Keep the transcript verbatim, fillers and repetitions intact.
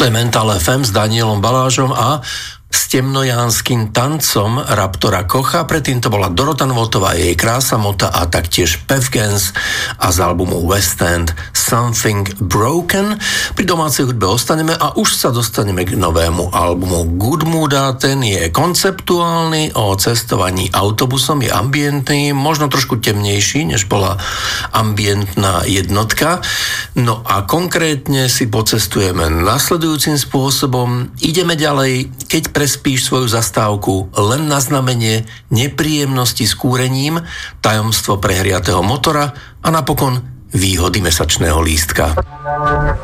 Toto je Mental ef em s Danielom Balážom a s temnojánskym tancom Raptora Kocha. Predtým to bola Dorota Nvotová, jej Krása Mota a taktiež Pevgens a z albumu West End Something Broken. Pri domácej hudbe ostaneme a už sa dostaneme k novému albumu Good Mooda. Ten je konceptuálny, o cestovaní autobusom, je ambientný, možno trošku temnejší, než bola ambientná jednotka. No a konkrétne si pocestujeme nasledujúcim spôsobom. Ideme ďalej, keď prespíš svoju zastávku len na znamenie nepríjemnosti s kúrením, tajomstvo prehriatého motora a napokon výhody mesačného lístka.